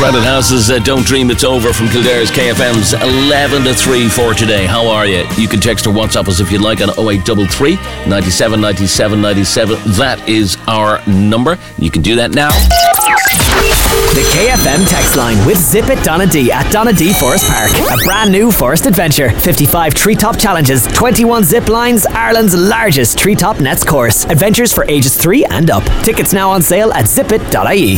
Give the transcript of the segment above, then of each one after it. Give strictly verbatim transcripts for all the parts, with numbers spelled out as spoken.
Credit House's uh, Don't Dream It's Over from Kildare's K F M's eleven to three for today. How are you? You can text or WhatsApp us if you'd like on oh eight three three, nine seven, nine seven, nine seven. That is our number. You can do that now. The K F M text line with Zip It Donadee at Donadee Forest Park. A brand new forest adventure. fifty-five treetop challenges, twenty-one zip lines, Ireland's largest treetop nets course. Adventures for ages three and up. Tickets now on sale at zip it dot I E.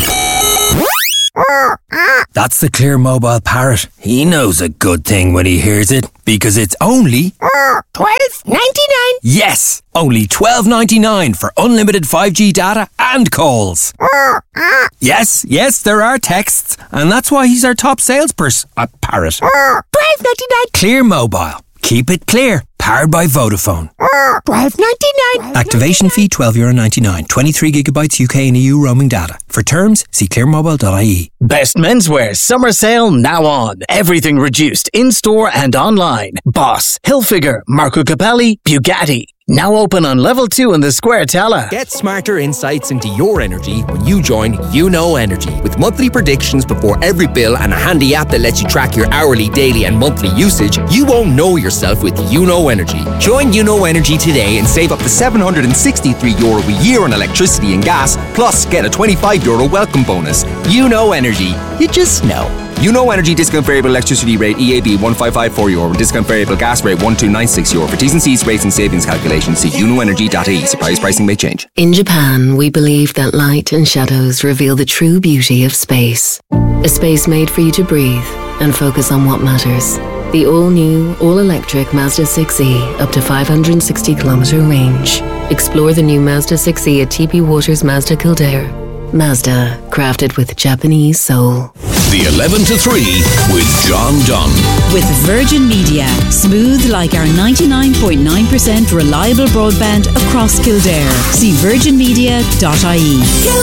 That's the Clear Mobile Parrot. He knows a good thing when he hears it, because it's only twelve ninety-nine. Yes, only twelve ninety-nine for unlimited five G data and calls. Yes, yes, there are texts, and that's why he's our top salesperson. A parrot. twelve ninety-nine. Clear Mobile. Keep it clear. Powered by Vodafone. twelve ninety-nine. Activation fee twelve euro ninety-nine. twenty-three gigabytes U K and E U roaming data. For terms, see clear mobile dot I E. Best menswear summer sale now on. Everything reduced in-store and online. Boss, Hilfiger, Marco Capelli, Bugatti. Now open on level two in the Square Tala. Get smarter insights into your energy when you join You Know Energy. With monthly predictions before every bill and a handy app that lets you track your hourly, daily and monthly usage, you won't know yourself with You Know Energy. Join You Know Energy today and save up to seven hundred sixty-three euro a year on electricity and gas, plus get a twenty-five euro welcome bonus. You Know Energy. You just know. You Know Energy discount variable electricity rate E A B one five five four euro and discount variable gas rate one two nine six euro. For T's and C's, rates and savings calculations, see you know energy dot I E. Surprise pricing may change. In Japan, we believe that light and shadows reveal the true beauty of space. A space made for you to breathe and focus on what matters. The all-new, all-electric Mazda six E, up to five hundred sixty kilometre range. Explore the new Mazda six E at T P Waters Mazda Kildare. Mazda, crafted with Japanese soul. The eleven to three with John Dunn. With Virgin Media. Smooth like our ninety-nine point nine percent reliable broadband across Kildare. See virgin media dot I E.